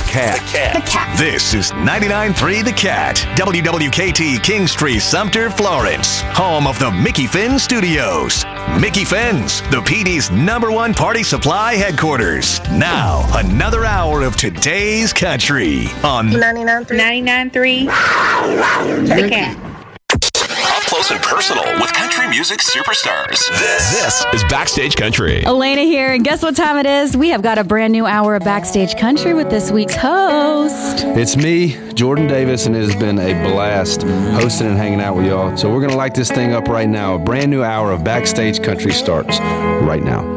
Cat. The Cat. This is 99.3 The Cat. WWKT Kingstree, Sumter, Florence. Home of the Mickey Finn Studios. Mickey Finn's, the PD's #1 party supply headquarters. Now, another hour of today's country on 99.3 The Cat. Up close and personal with country music superstars. This is Backstage Country. Elena here, and guess what time it is? We have got a brand new hour of Backstage Country with this week's host. It's me, Jordan Davis, and it has been a blast hosting and hanging out with y'all. So we're going to light this thing up right now. A brand new hour of Backstage Country starts right now.